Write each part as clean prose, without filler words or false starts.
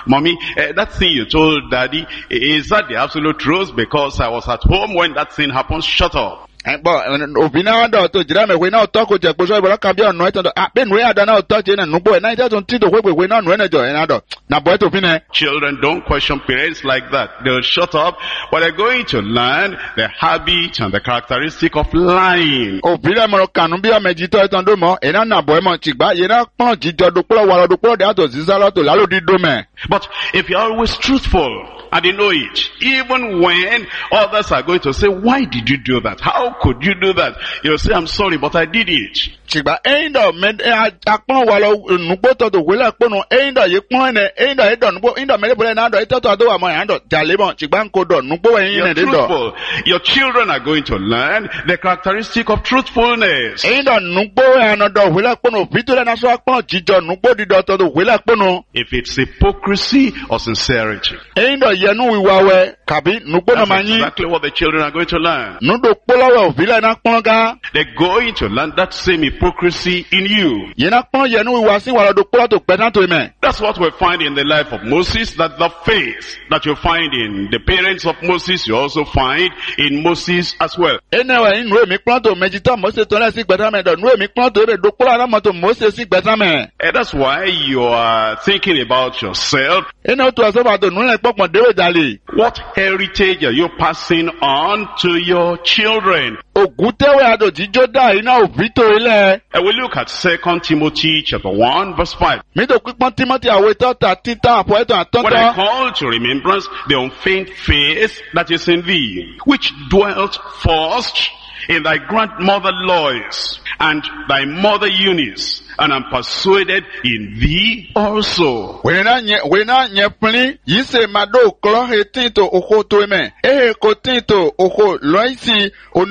Mommy, that thing you told Daddy, is that the absolute truth? Because I was at home when that thing happened. Shut up. Obina do to jira me we na to ko je poso ibora kan bi onu etan do be nu ada na to je na nu boy na je to ti do we na nu na jo na do na boy to fine. Children don't question parents like that. They'll shut up, but they're going to learn the habit and the characteristic of lying. Obina mo kanu bi o meji to etan do mo e na boy mo ti gba ye na pon jijo do plo wa do plo de ato zizalo to lalo di do me. But if you're always truthful, and they know it, even when others are going to say, why did you do that? How could you do that? You'll say, I'm sorry, but I did it. Chigba eindo med akpon walo nugbo to do wela pono eindo ye pon ne eindo e do nugbo eindo mele bole na do e to do wa mo yan do jalebo chigba nko do nugbo yin ne de do. Your children are going to learn the characteristic of truthfulness. Eindo nugbo yan do wela pono bitule na so akpon jijo nugbo di do to do wela pono. If it's hypocrisy or sincerity. Eindo yenu wiwawe kabi nugbo no manyi. That's exactly what the children are going to learn. Nudo polowe vila na kponga. They're going to learn that same hypocrisy in you. Yena kpon yenu wiwasi wala do polo to petan to me. That's what we find in the life of Moses, that the faith that you find in the parents of Moses, you also find in Moses as well. Anyway, in we mi kpon to mejita Moses to lesi gbeta me do we mi kpon to do polo na mo to Moses si gbeta me. And that's why you are thinking about yourself. Eno to aso ba do nu le popon dewe dali. What heritage are you passing on to your children? Ogutewe ado jijo da ina obito ile. And we look at 2 Timothy chapter 1 verse 5. Mi do kwipon Timothy awe to ta tita apo eto atonto. When I call to remembrance the unfeigned faith that is in thee, which dwelt first in thy grandmother Lois and thy mother Eunice, and I'm persuaded in thee also. Wena nye pli yise mado klo hetinto oko to me ko tinto oko loisi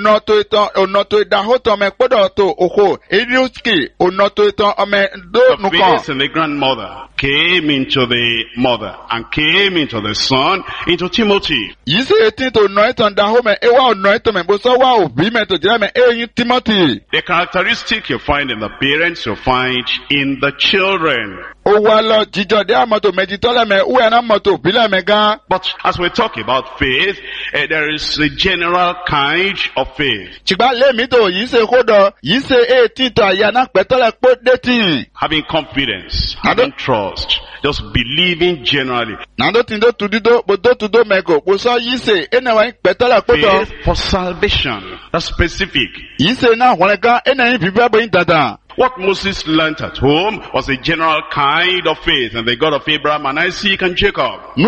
onoto da hoto me podo to oko ediuski onoto to ome do nuko. The faith in the grandmother came into the mother and came into the son, into Timothy. Yise hetinto no eton da home ewa no eton me bo so wa obi me to jira me Timothy. The characteristic you find in the parents, you find in the children. But as we talk about faith, there is a general kind of faith. Having confidence, having trust, just believing generally. Faith for salvation, that's specific. What Moses learnt at home was a general kind of faith in the God of Abraham and Isaac and Jacob. And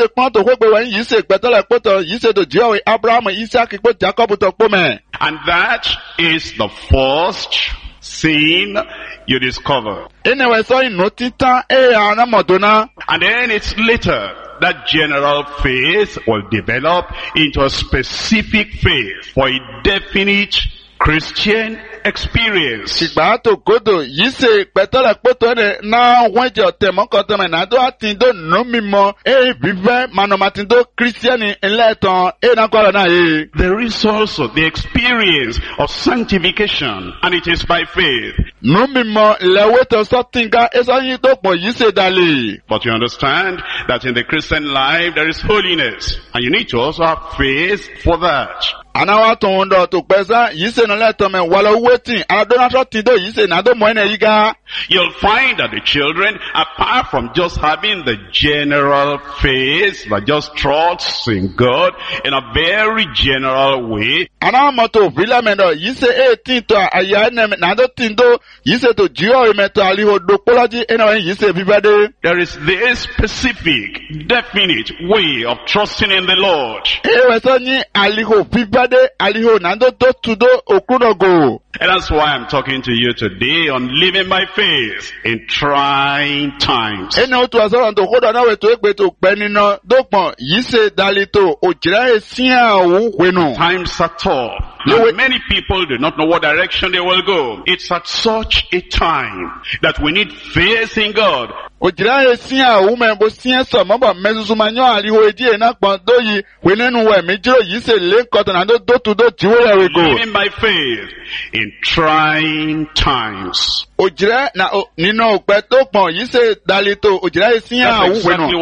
that is the first thing you discover. And then it's later that general faith will develop into a specific faith for a definite Christian experience. And that there is also the experience of sanctification, and it is by faith. But you understand that in the Christian life there is holiness, and you need to also have faith for that. You'll find that the children, apart from just having the general faith that just trusts in God in a very general way, there is this specific, definite way of trusting in the Lord. And that's why I'm talking to you today on living by faith in trying times. Times are tough. And many people do not know what direction they will go. It's at such a time that we need faith in God. Living by faith in trying times. That's exactly